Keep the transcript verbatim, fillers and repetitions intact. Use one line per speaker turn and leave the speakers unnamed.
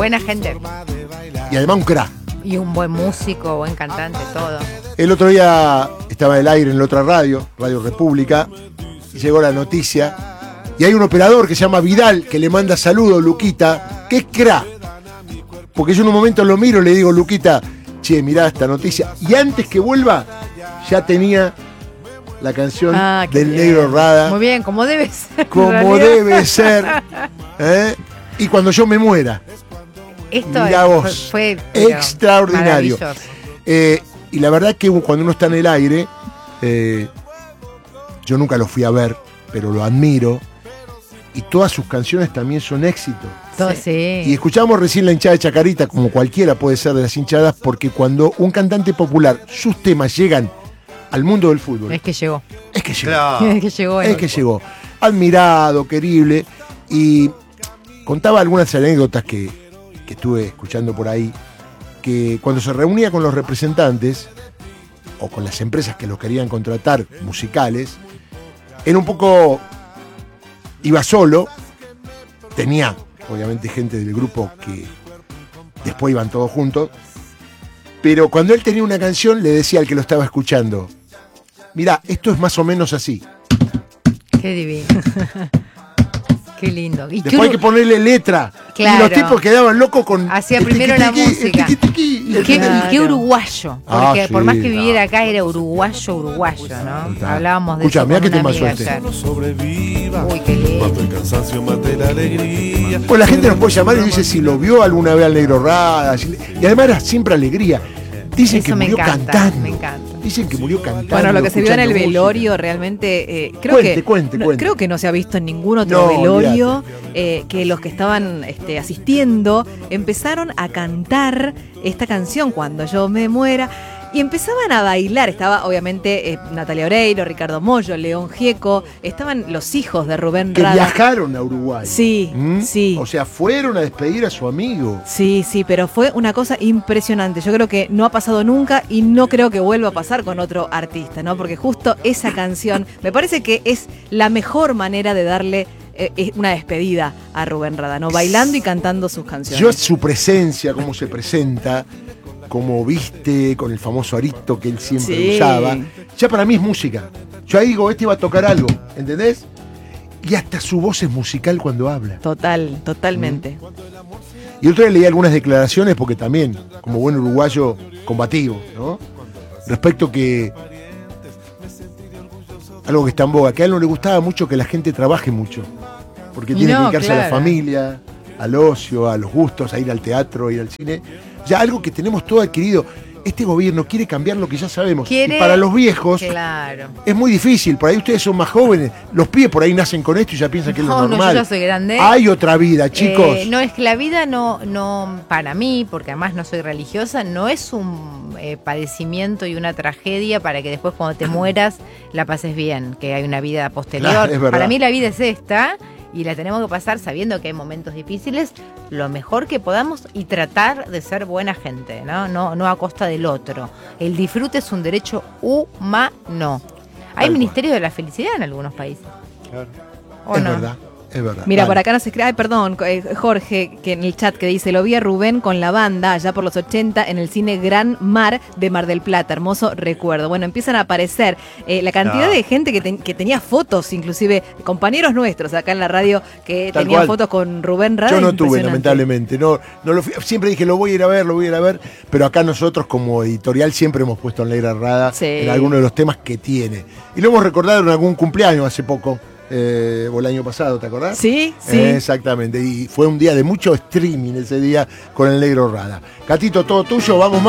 Buena gente.
Y además un crack.
Y un buen músico, buen cantante, todo.
El otro día estaba en el aire en la otra radio, Radio República, y llegó la noticia. Y hay un operador que se llama Vidal, que le manda saludos, Luquita, que es crack. Porque yo en un momento lo miro y le digo, Luquita, che, mirá esta noticia. Y antes que vuelva, ya tenía la canción
ah,
del
bien.
Negro Rada.
Muy bien, como debe ser.
Como debe ser. ¿eh? Y cuando yo me muera.
Esto
mirá vos,
fue,
fue extraordinario. Eh, y la verdad que cuando uno está en el aire, eh, yo nunca lo fui a ver, pero lo admiro. Y todas sus canciones también son éxitos.
Sí.
Y escuchamos recién la hinchada de Chacarita, como cualquiera puede ser de las hinchadas, porque cuando un cantante popular, sus temas llegan al mundo del fútbol.
Es que llegó.
Es que llegó.
Claro. Es que llegó.
Es que llegó. Admirado, querible. Y contaba algunas anécdotas que, que estuve escuchando por ahí, que cuando se reunía con los representantes, o con las empresas que los querían contratar, musicales, era un poco... Iba solo, tenía obviamente gente del grupo que después iban todos juntos, pero cuando él tenía una canción le decía al que lo estaba escuchando, mirá, esto es más o menos así.
Qué divino. Qué lindo. ¿Y
después hay que ponerle letra.
Claro.
Y los tipos quedaban locos con...
Hacía primero la música.
El tiqui,
y, qué,
claro.
y qué uruguayo. Porque
ah, sí,
por más que viviera
no.
acá, era uruguayo, uruguayo, ¿no?
Está.
Hablábamos de
Escucha,
eso
mirá
con
qué
una
tema
amiga
suerte.
Sobreviva.
Uy, qué lindo.
Cuando el cansancio mate la alegría.
Pues la gente nos puede llamar y dice si lo vio alguna vez al Negro Rada. Si... Y además era siempre alegría. Dicen
eso
que murió
me encanta,
cantando.
Me encanta.
Dicen que murió cantando.
Bueno, lo que se vio en el
música.
velorio realmente eh, creo
cuente,
que
cuente,
no,
cuente.
creo que no se ha visto en ningún otro
no,
velorio eh, que los que estaban este, asistiendo empezaron a cantar esta canción Cuando yo me muera y empezaban a bailar. Estaba obviamente eh, Natalia Oreiro, Ricardo Mollo, León Gieco, estaban los hijos de Rubén
que
Rada.
viajaron a Uruguay.
Sí, ¿Mm? sí.
O sea, fueron a despedir a su amigo.
Sí, sí, pero fue una cosa impresionante. Yo creo que no ha pasado nunca y no creo que vuelva a pasar con otro artista, ¿no? Porque justo esa canción me parece que es la mejor manera de darle eh, una despedida a Rubén Rada, ¿no? Bailando y cantando sus canciones.
Yo su presencia, cómo se presenta, cómo viste, con el famoso arito que él siempre
sí.
usaba, ya para mí es música. Yo ahí digo, este va a tocar algo, ¿entendés? Y hasta su voz es musical cuando habla.
Total, totalmente.
¿Mm? Y otro día leí algunas declaraciones, porque también, como buen uruguayo, combativo, ¿no? Respecto que... Algo que está en boga, que a él no le gustaba mucho que la gente trabaje mucho. Porque tiene
no,
que dedicarse
claro.
a la familia, al ocio, a los gustos, a ir al teatro, a ir al cine. Ya algo que tenemos todo adquirido. Este gobierno quiere cambiar lo que ya sabemos.
Quiere,
y para los viejos
claro.
es muy difícil. Por ahí ustedes son más jóvenes. Los pibes por ahí nacen con esto y ya piensan que
no,
es lo normal.
No, yo ya soy grande.
Hay otra vida, chicos.
Eh, no, es que la vida no, no, para mí, porque además no soy religiosa, no es un eh, padecimiento y una tragedia para que después cuando te mueras la pases bien, que hay una vida posterior.
Claro, es verdad.
Para mí la vida es esta y la tenemos que pasar sabiendo que hay momentos difíciles, lo mejor que podamos y tratar de ser buena gente, ¿no? No, no a costa del otro. El disfrute es un derecho humano. Hay
Tal
ministerio cual. de la felicidad en algunos países.
Claro.
¿O
es
no?
verdad. Es verdad.
Mira,
Vale.
por acá nos escribe, ay, perdón, eh, Jorge, que en el chat que dice, lo vi a Rubén con la banda allá por los ochenta en el cine Gran Mar de Mar del Plata, hermoso recuerdo. Bueno, empiezan a aparecer eh, la cantidad
No.
de gente que, ten, que tenía fotos, inclusive compañeros nuestros acá en la radio que
Tal
tenían
cual.
fotos con Rubén Rada.
Yo no tuve,
impresionante.
lamentablemente. No, no lo fui, siempre dije, lo voy a ir a ver, lo voy a ir a ver. Pero acá nosotros, como editorial, siempre hemos puesto a Negra Rada
Sí.
en alguno de los temas que tiene. Y lo hemos recordado en algún cumpleaños hace poco. Eh, o el año pasado, ¿te acordás?
Sí, sí.
Eh, exactamente. Y fue un día de mucho streaming ese día con el Negro Rada. Catito, todo tuyo, vamos más.